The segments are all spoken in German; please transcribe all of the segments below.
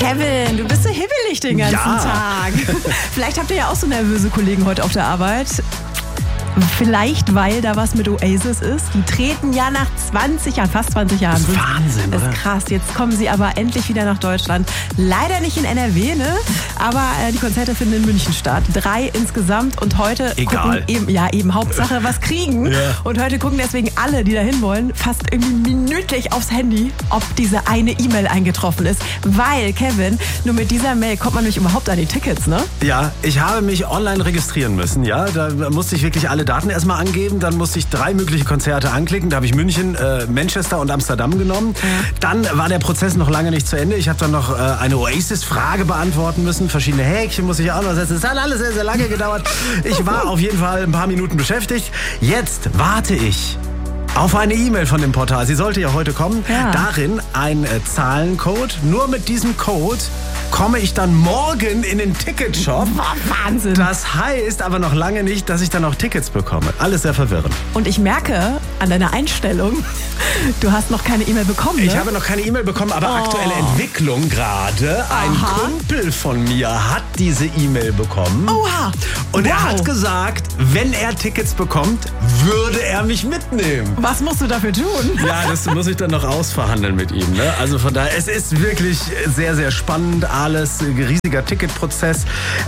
Kevin, du bist so hibbelig den ganzen Tag. Vielleicht habt ihr ja auch so nervöse Kollegen heute auf der Arbeit. Vielleicht, weil da was mit Oasis ist. Die treten ja nach 20 Jahren, fast 20 Jahren. Das ist Wahnsinn, Das oder? ist krass. Jetzt kommen sie aber endlich wieder nach Deutschland. Leider nicht in NRW, ne? Aber die Konzerte finden in München statt. 3 insgesamt und heute Egal. gucken eben Hauptsache was kriegen. Ja. Und heute gucken deswegen alle, die da hin wollen, fast irgendwie minütlich aufs Handy, ob diese eine E-Mail eingetroffen ist. Weil, Kevin, nur mit dieser Mail kommt man nämlich überhaupt an die Tickets, ne? Ja, ich habe mich online registrieren müssen, ja. Da musste ich wirklich alle Daten erstmal angeben. Dann musste ich 3 mögliche Konzerte anklicken. Da habe ich München, Manchester und Amsterdam genommen. Dann war der Prozess noch lange nicht zu Ende. Ich habe dann noch eine Oasis-Frage beantworten müssen. Verschiedene Häkchen muss ich auch noch setzen. Es hat alles sehr, sehr lange gedauert. Ich war auf jeden Fall ein paar Minuten beschäftigt. Jetzt warte ich auf eine E-Mail von dem Portal. Sie sollte ja heute kommen. Ja. Darin ein Zahlencode. Nur mit diesem Code komme ich dann morgen in den Ticketshop. Wahnsinn. Das heißt aber noch lange nicht, dass ich dann auch Tickets bekomme. Alles sehr verwirrend. Und ich merke an deiner Einstellung, du hast noch keine E-Mail bekommen, ne? Ich habe noch keine E-Mail bekommen, aber aktuelle Entwicklung gerade. Ein Aha. Kumpel von mir hat diese E-Mail bekommen. Oha. Und er Wow. hat gesagt, wenn er Tickets bekommt, würde er mich mitnehmen. Was musst du dafür tun? Ja, das muss ich dann noch ausverhandeln mit ihm. Ne? Also von daher, es ist wirklich sehr, sehr spannend. Alles, riesiger Ticketprozess.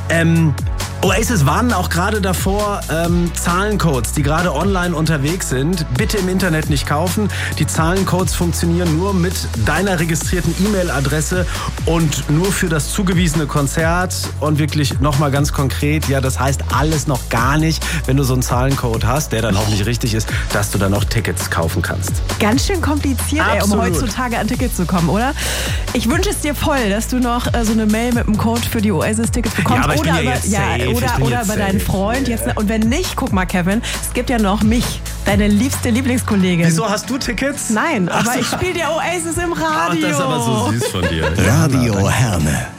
Oasis warnen auch gerade davor, Zahlencodes, die gerade online unterwegs sind, bitte im Internet nicht kaufen. Die Zahlencodes funktionieren nur mit deiner registrierten E-Mail-Adresse und nur für das zugewiesene Konzert. Und wirklich nochmal ganz konkret, ja, das heißt alles noch gar nicht, wenn du so einen Zahlencode hast, der dann auch nicht richtig ist, dass du dann auch Tickets kaufen kannst. Ganz schön kompliziert, um Absolut. heutzutage an Tickets zu kommen, oder? Ich wünsche es dir voll, dass du noch so eine Mail mit einem Code für die Oasis-Tickets bekommst. Ja, aber ich bin ja über, jetzt safe, ich bin oder jetzt über deinen safe. Freund. Jetzt, und wenn nicht, guck mal, Kevin, es gibt ja noch mich, deine liebste Lieblingskollegin. Wieso, hast du Tickets? Nein, Ach aber so. ich spiele dir Oasis im Ach, Radio. das ist aber so süß von dir. Radio Herne.